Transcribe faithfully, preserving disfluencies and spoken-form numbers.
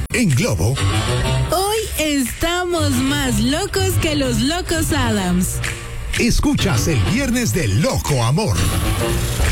En Globo. Hoy estamos más locos que los locos Adams. Escuchas el viernes de Loco Amor.